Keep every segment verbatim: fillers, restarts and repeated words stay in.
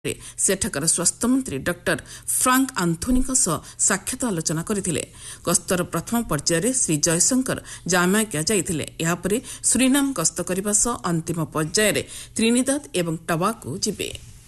ସେଠାକାର ସ୍ୱାସ୍ଥ୍ୟମନ୍ତ୍ରୀ doctor Frank ଆନ୍ଥୋନିଙ୍କ ସହ ସାକ୍ଷାତ ଆଲୋଚନା କରିଥିଲେ। ଗସ୍ତର ପ୍ରଥମ ପର୍ଯ୍ୟାୟରେ ଶ୍ରୀ ଜୟଶଙ୍କର ଜାମାଇକା ଯାଇଥିଲେ। ଏହାପରେ ସୁରିନାମ ଗସ୍ତ କରିବା ସହ ଅନ୍ତିମ ପର୍ଯ୍ୟାୟରେ ତ୍ରିନିଦାଦ ଏବଂ ଟବାଗୋ ଯିବେ।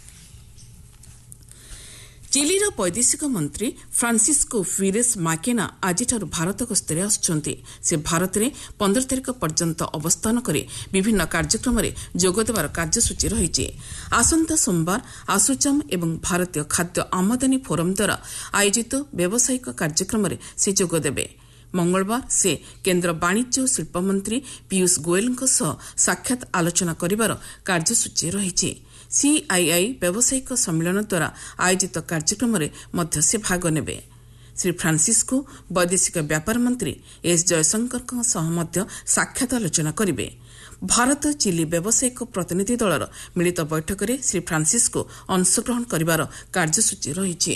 ଚିଲିର ବୈଦେଶିକ ମନ୍ତ୍ରୀ ଫ୍ରାନ୍ସିସ୍କୋ ଫିରେସ୍ ମାକେନା ଆଜିଠାରୁ ଭାରତ ଗସ୍ତରେ ଆସୁଛନ୍ତି। ସେ ଭାରତରେ ପନ୍ଦର ତାରିଖ ପର୍ଯ୍ୟନ୍ତ ଅବସ୍ଥାନ କରି ବିଭିନ୍ନ କାର୍ଯ୍ୟକ୍ରମରେ ଯୋଗଦେବାର କାର୍ଯ୍ୟସୂଚୀ ରହିଛି। ଆସନ୍ତା ସୋମବାର ଆସୋଚାମ୍ ଏବଂ ଭାରତୀୟ ଖାଦ୍ୟ ଆମଦାନୀ ଫୋରମ ଦ୍ୱାରା ଆୟୋଜିତ ବ୍ୟବସାୟିକ କାର୍ଯ୍ୟକ୍ରମରେ ସେ ଯୋଗଦେବେ। ମଙ୍ଗଳବାର ସେ କେନ୍ଦ୍ର ବାଣିଜ୍ୟ ଓ ଶିଳ୍ପମନ୍ତ୍ରୀ ପୀୟୂଷ ଗୋୟଲଙ୍କ ସହ ସାକ୍ଷାତ ଆଲୋଚନା କରିବାର କାର୍ଯ୍ୟସୂଚୀ ରହିଛି। ସିଆଇଆଇ ବ୍ୟବସାୟିକ ସମ୍ମିଳନ ଦ୍ୱାରା ଆୟୋଜିତ କାର୍ଯ୍ୟକ୍ରମରେ ମଧ୍ୟ ସେ ଭାଗ ନେବେ। ଶ୍ରୀ ଫ୍ରାନ୍ସିସ୍କୋ ବୈଦେଶିକ ବ୍ୟାପାର ମନ୍ତ୍ରୀ ଏସ୍ ଜୟଶଙ୍କରଙ୍କ ସହ ମଧ୍ୟ ସାକ୍ଷାତ ଆଲୋଚନା କରିବେ। ଭାରତ ଚିଲି ବ୍ୟବସାୟିକ ପ୍ରତିନିଧି ଦଳର ମିଳିତ ବୈଠକରେ ଶ୍ରୀ ଫ୍ରାନ୍ସିସ୍କୋ ଅଂଶଗ୍ରହଣ କରିବାର କାର୍ଯ୍ୟସୂଚୀ ରହିଛି।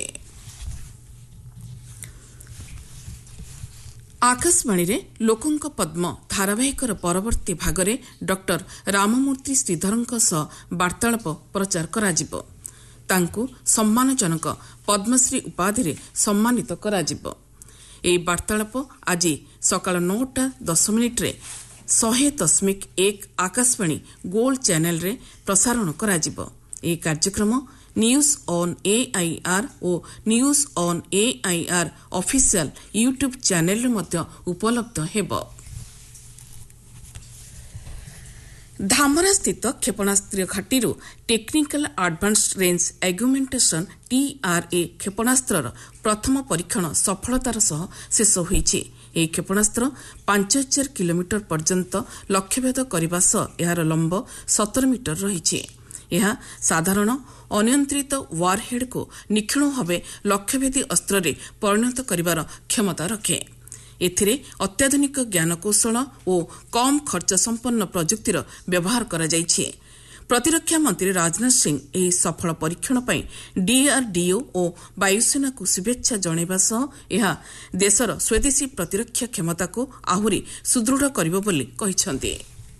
ଆକାଶବାଣୀରେ ଲୋକଙ୍କ ପଦ୍ମ ଧାରାବାହିକର ପରବର୍ତ୍ତୀ ଭାଗରେ ଡକ୍ଟର ରାମମୂର୍ତ୍ତି ଶ୍ରୀଧରଙ୍କ ସହ ବାର୍ତ୍ତାଳାପ ପ୍ରଚାର କରାଯିବ। ତାଙ୍କୁ ସମ୍ମାନଜନକ ପଦ୍ମଶ୍ରୀ ଉପାଧିରେ ସମ୍ମାନିତ କରାଯିବ। ଏହି ବାର୍ତ୍ତାଳାପ ଆଜି ସକାଳ ନଅଟା ଦଶ ମିନିଟ୍ରେ ଶହେ ଦଶମିକ ଏକ ଆକାଶବାଣୀ ଗୋଲ୍ଡ ଚ୍ୟାନେଲରେ ପ୍ରସାରଣ କରାଯିବ। ଏହି କାର୍ଯ୍ୟକ୍ରମ news on AIR O news on AIR official YouTube ଚ୍ୟାନେଲରେ ମଧ୍ୟ ଉପଲବ୍ଧ ହେବ। ଧାମରାସ୍ଥିତ କ୍ଷେପଣାସ୍ତ୍ର ଘାଟିରୁ ଟେକ୍ନିକାଲ ଆଡଭାନ୍ସଡ୍ ରେଞ୍ଜ ଆଗୁମେଣ୍ଟେସନ୍ ଟିଆର୍ଏ କ୍ଷେପଣାସ୍ତ୍ରର ପ୍ରଥମ ପରୀକ୍ଷଣ ସଫଳତାର ସହ ଶେଷ ହୋଇଛି। ଏହି କ୍ଷେପଣାସ୍ତ୍ର ପାଞ୍ଚ ହଜାର କିଲୋମିଟର ପର୍ଯ୍ୟନ୍ତ ଲକ୍ଷ୍ୟଭେଦ କରିବା ସହ ଏହାର ଲମ୍ବ ସତର ମିଟର ରହିଛି। ଏହା ସାଧାରଣ ଅନିୟନ୍ତ୍ରିତ ୱାରହେଡ୍କୁ ନିକ୍ଷୁଣ ଭାବେ ଲକ୍ଷ୍ୟଭେଦୀ ଅସ୍ତ୍ରରେ ପରିଣତ କରିବାର କ୍ଷମତା ରଖେ। ଏଥିରେ ଅତ୍ୟାଧୁନିକ ଜ୍ଞାନକୌଶଳ ଓ କମ୍ ଖର୍ଚ୍ଚ ସମ୍ପନ୍ନ ପ୍ରଯୁକ୍ତିର ବ୍ୟବହାର କରାଯାଇଛି। ପ୍ରତିରକ୍ଷା ମନ୍ତ୍ରୀ ରାଜନାଥ ସିଂ ଏହି ସଫଳ ପରୀକ୍ଷଣ ପାଇଁ ଡିଆର୍ଡିଓ ଓ ବାୟୁସେନାକୁ ଶୁଭେଚ୍ଛା ଜଣାଇବା ସହ ଏହା ଦେଶର ସ୍ୱଦେଶୀ ପ୍ରତିରକ୍ଷା କ୍ଷମତାକୁ ଆହୁରି ସୁଦୃଢ଼ କରିବ ବୋଲି କହିଛନ୍ତି।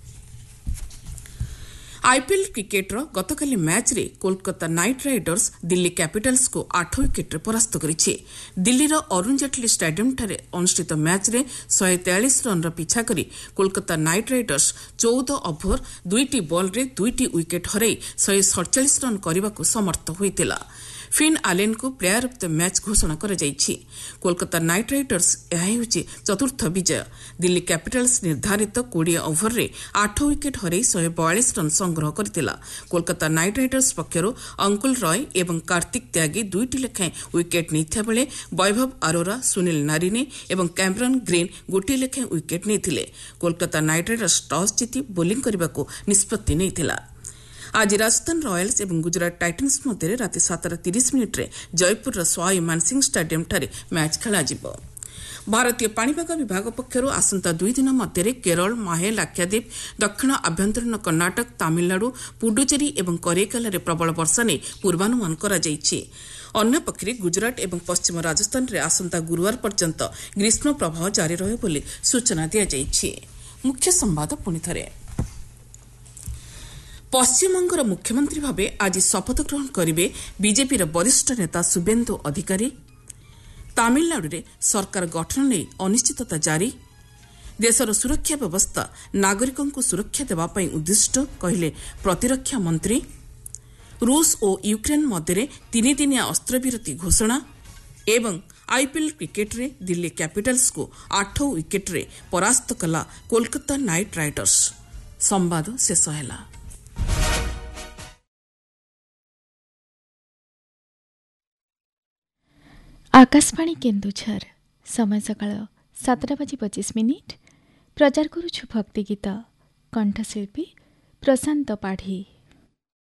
ଆଇପିଏଲ୍ କ୍ରିକେଟ୍ର ଗତକାଲି ମ୍ୟାଚ୍ରେ କୋଲକାତା ନାଇଟ୍ ରାଇଡର୍ସ ଦିଲ୍ଲୀ କ୍ୟାପିଟାଲ୍ସକୁ ଆଠ ୱିକେଟ୍ରେ ପରାସ୍ତ କରିଛି। ଦିଲ୍ଲୀର ଅରୁଣ ଜେଟ୍ଲୀ ଷ୍ଟାଡିୟମ୍ଠାରେ ଅନୁଷ୍ଠିତ ମ୍ୟାଚ୍ରେ ଶହେ ତେୟାଳିଶ ରନ୍ର ପିଛା କରି କୋଲକାତା ନାଇଟ୍ ରାଇଡର୍ସ ଚଉଦ ଓଭର ଦୁଇଟି ବଲ୍ରେ ଦୁଇଟି ୱିକେଟ୍ ହରାଇ ଶହେ ସତଚାଳିଶ ରନ୍ କରିବାକୁ ସମର୍ଥ ହୋଇଥିଲା। Fin ଆଲେନ୍ଙ୍କୁ player of the match ଘୋଷଣା କରାଯାଇଛି। କୋଲକାତା ନାଇଟ୍ ରାଇଡର୍ସ ଏହା ହେଉଛି ଚତୁର୍ଥ ବିଜୟ। ଦିଲ୍ଲୀ କ୍ୟାପିଟାଲ୍ସ ନିର୍ଦ୍ଧାରିତ କୋଡ଼ିଏ ଓଭରରେ ଆଠ ୱିକେଟ୍ ହରାଇ ଶହେ ବୟାଳିଶ ରନ୍ ସଂଗ୍ରହ କରିଥିଲା। କୋଲକାତା ନାଇଟ୍ ରାଇଡର୍ସ ପକ୍ଷରୁ ଅଙ୍କୁଲ ରୟ ଏବଂ କାର୍ତ୍ତିକ ତ୍ୟାଗୀ ଦୁଇଟି ଲେଖାଏଁ ୱିକେଟ୍ ନେଇଥିବା ବେଳେ ବୈଭବ ଆରୋରା, ସୁନୀଲ ନାରିନେ ଏବଂ କ୍ୟାମରନ୍ ଗ୍ରୀନ୍ ଗୋଟିଏ ଲେଖାଏଁ ୱିକେଟ୍ ନେଇଥିଲେ। କୋଲକାତା ନାଇଟ୍ ରାଇଡର୍ସ ଟସ୍ ଜିତି ବୋଲିଂ କରିବାକୁ ନିଷ୍ପତ୍ତି ନେଇଥିଲା। ଆଜି ରାଜସ୍ଥାନ ରୟାଲ୍ସ ଏବଂ ଗୁଜରାଟ ଟାଇଟନ୍ସ ମଧ୍ୟରେ ରାତି ସାତଟା ତିରିଶ ମିନିଟ୍ରେ ଜୟପୁରର ସୱାଇ ମାନସିଂ ଷ୍ଟାଡିୟମ୍ଠାରେ ମ୍ୟାଚ୍ ଖେଳାଯିବ। ଭାରତୀୟ ପାଣିପାଗ ବିଭାଗ ପକ୍ଷରୁ ଆସନ୍ତା ଦୁଇ ଦିନ ମଧ୍ୟରେ କେରଳ, ମାହେ, ଲାକ୍ଷାଦ୍ୱୀପ, ଦକ୍ଷିଣ ଆଭ୍ୟନ୍ତରୀଣ କର୍ଣ୍ଣାଟକ, ତାମିଲନାଡୁ, ପୁଡୁଚେରୀ ଏବଂ କରେଇକାଲରେ ପ୍ରବଳ ବର୍ଷା ନେଇ ପୂର୍ବାନୁମାନ କରାଯାଇଛି। ଅନ୍ୟପକ୍ଷରେ ଗୁଜରାଟ ଏବଂ ପଶ୍ଚିମ ରାଜସ୍ଥାନରେ ଆସନ୍ତା ଗୁରୁବାର ପର୍ଯ୍ୟନ୍ତ ଗ୍ରୀଷ୍ମ ପ୍ରବାହ ଜାରି ରହିବ ବୋଲି ସୂଚନା ଦିଆଯାଇଛି। ମୁଖ୍ୟ ସମ୍ବାଦ ପୁଣିଥରେ। ପଶ୍ଚିମବଙ୍ଗର ମୁଖ୍ୟମନ୍ତ୍ରୀ ଭାବେ ଆଜି ଶପଥ ଗ୍ରହଣ କରିବେ ବିଜେପିର ବରିଷ୍ଠ ନେତା ଶୁଭେନ୍ଦୁ ଅଧିକାରୀ। ତାମିଲନାଡୁରେ ସରକାର ଗଠନ ନେଇ ଅନିଶ୍ଚିତତା ଜାରି। ଦେଶର ସୁରକ୍ଷା ବ୍ୟବସ୍ଥା ନାଗରିକଙ୍କୁ ସୁରକ୍ଷା ଦେବା ପାଇଁ ଉଦ୍ଦିଷ୍ଟ, କହିଲେ ପ୍ରତିରକ୍ଷା ମନ୍ତ୍ରୀ। ରୁଷ ଓ ୟୁକ୍ରେନ୍ ମଧ୍ୟରେ ତିନିଦିନିଆ ଅସ୍ତ୍ରବିରତି ଘୋଷଣା ଏବଂ ଆଇପିଏଲ୍ କ୍ରିକେଟ୍ରେ ଦିଲ୍ଲୀ କ୍ୟାପିଟାଲ୍ସକୁ ଆଠ ୱିକେଟ୍ରେ ପରାସ୍ତ କଲା କୋଲକାତା ନାଇଟ୍ ରାଇଡର୍ସ। ସମ୍ବାଦ ଶେଷ ହେଲା। आकाशवाणी केन्दुझर समय सकाळ सातटा बाजी पचिश मिनिट प्रचार करुछु भक्ति गीत कंठशिल्पी प्रशांत पाढ़ी।